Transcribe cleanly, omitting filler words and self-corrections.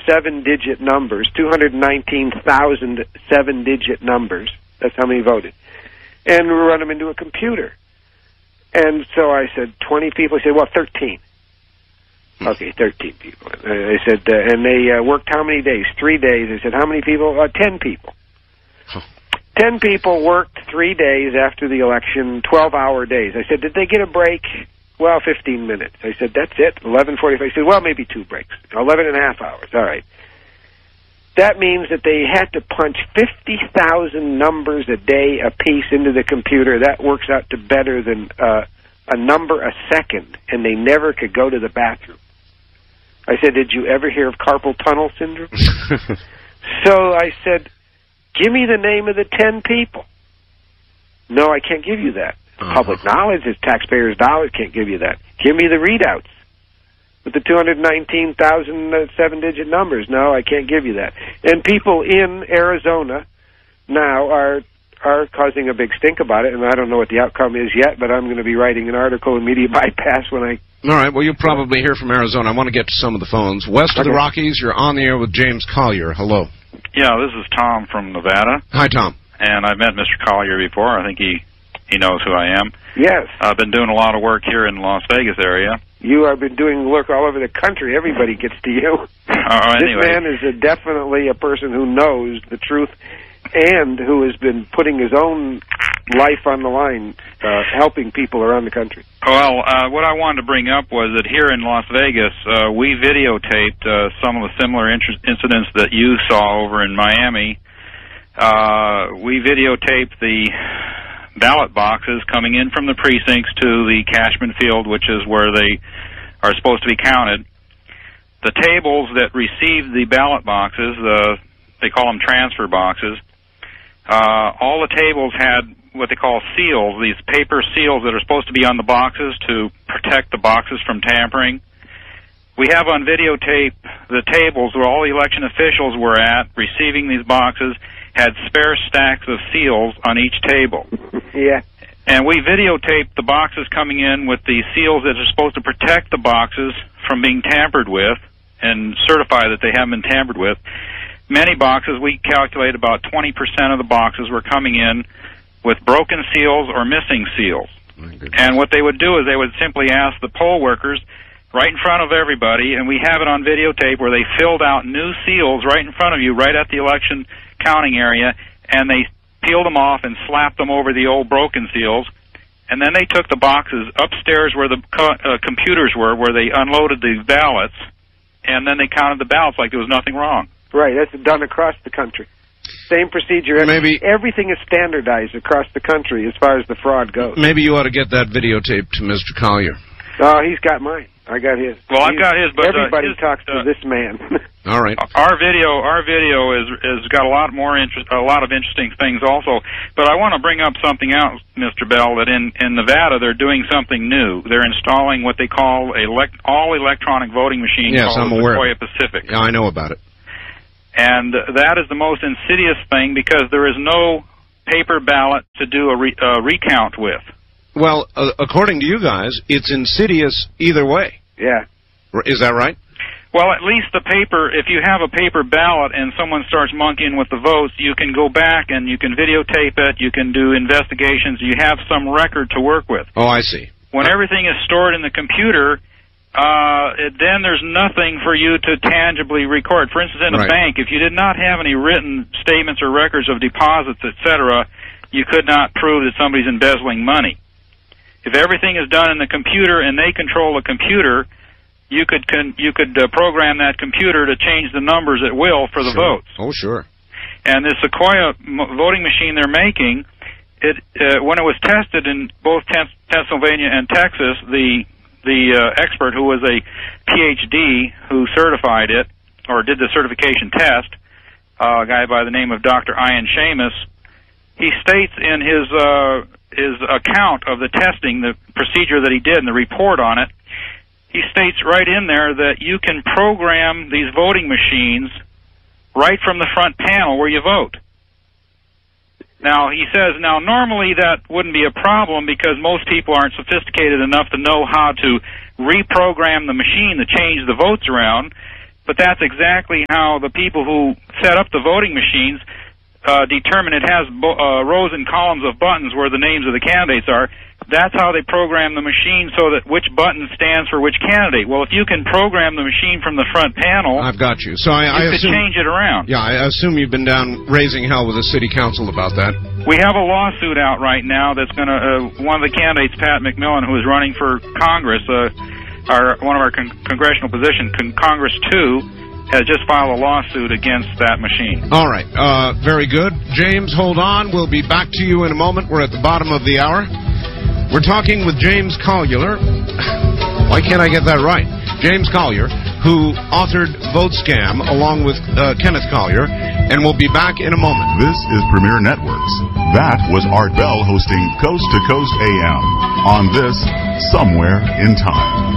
7-digit numbers, 219,000 7-digit numbers. That's how many voted. And we run them into a computer. And so I said, 20 people? He said, well, 13. Okay, 13 people. I said, and they worked how many days? 3 days. I said, how many people? 10 people. 10 people worked 3 days after the election, 12-hour days. I said, did they get a break? Well, 15 minutes. I said, that's it, 11:45. I said, well, maybe 2 breaks. 11 and a half hours. All right. That means that they had to punch 50,000 numbers a day apiece into the computer. That works out to better than a number a second, and they never could go to the bathroom. I said, did you ever hear of carpal tunnel syndrome? So I said, give me the name of the 10 people. No, I can't give you that. Public knowledge is taxpayers' dollars. Can't give you that. Give me the readouts with the 219,000 7-digit numbers. No, I can't give you that. And people in Arizona now are causing a big stink about it, and I don't know what the outcome is yet, but I'm going to be writing an article in Media Bypass when I... All right, well, you'll probably hear from Arizona. I want to get to some of the phones. West of the Rockies, you're on the air with James Collier. Hello. Yeah, this is Tom from Nevada. Hi, Tom. And I've met Mr. Collier before. I think he knows who I am. Yes. I've been doing a lot of work here in the Las Vegas area. You have been doing work all over the country. Everybody gets to you. Anyway. This man is definitely a person who knows the truth and who has been putting his own life on the line, helping people around the country. Well, what I wanted to bring up was that here in Las Vegas, we videotaped some of the similar incidents that you saw over in Miami. We videotaped the ballot boxes coming in from the precincts to the Cashman Field, which is where they are supposed to be counted. The tables that received the ballot boxes, they call them transfer boxes, all the tables had what they call seals, these paper seals that are supposed to be on the boxes to protect the boxes from tampering. We have on videotape the tables where all the election officials were at receiving these boxes had spare stacks of seals on each table. Yeah. And we videotaped the boxes coming in with the seals that are supposed to protect the boxes from being tampered with and certify that they haven't been tampered with. Many boxes, we calculate about 20% of the boxes were coming in with broken seals or missing seals. And what they would do is they would simply ask the poll workers right in front of everybody, and we have it on videotape where they filled out new seals right in front of you, right at the election counting area, and they peeled them off and slapped them over the old broken seals. And then they took the boxes upstairs where the computers were, where they unloaded the ballots, and then they counted the ballots like there was nothing wrong. Right, that's done across the country. Same procedure. Maybe everything is standardized across the country as far as the fraud goes. Maybe you ought to get that videotape to Mr. Collier. Oh, he's got mine. I got his. Well, I've got his, but everybody talks to this man. All right. Our video is got a lot more a lot of interesting things also. But I want to bring up something else, Mr. Bell, that in Nevada they're doing something new. They're installing what they call all electronic voting machine yes, called I'm aware. Sequoia Pacific. Yeah, I know about it. And that is the most insidious thing because there is no paper ballot to do a recount with. Well, according to you guys, it's insidious either way. Yeah. Is that right? Well, at least the paper, if you have a paper ballot and someone starts monkeying with the votes, you can go back and you can videotape it, you can do investigations, you have some record to work with. Oh, I see. When everything is stored in the computer, then there's nothing for you to tangibly record. For instance, in a bank, if you did not have any written statements or records of deposits, etc., you could not prove that somebody's embezzling money. If everything is done in the computer and they control the computer, you could program that computer to change the numbers at will for the votes. Oh, sure. And the Sequoia voting machine they're making, when it was tested in both Pennsylvania and Texas, the expert who was a PhD who certified it or did the certification test, a guy by the name of Dr. Ian Seamus, he states in his account of the testing, the procedure that he did and the report on it, he states right in there that you can program these voting machines right from the front panel where you vote. Now, he says, normally that wouldn't be a problem because most people aren't sophisticated enough to know how to reprogram the machine to change the votes around. but that's exactly how the people who set up the voting machines determine it has rows and columns of buttons where the names of the candidates are. That's how they program the machine so that which button stands for which candidate. Well, if you can program the machine from the front panel, I've got you. So I you could assume, change it around. Yeah, I assume you've been down raising hell with the city council about that. We have a lawsuit out right now that's going to, one of the candidates, Pat McMillan, who is running for Congress, one of our congressional positions, Congress 2, has just filed a lawsuit against that machine. All right. Very good. James, hold on. We'll be back to you in a moment. We're at the bottom of the hour. We're talking with James Collier. Why can't I get that right? James Collier, who authored Vote Scam along with Kenneth Collier, and we'll be back in a moment. This is Premier Networks. That was Art Bell hosting Coast to Coast AM on this Somewhere in Time.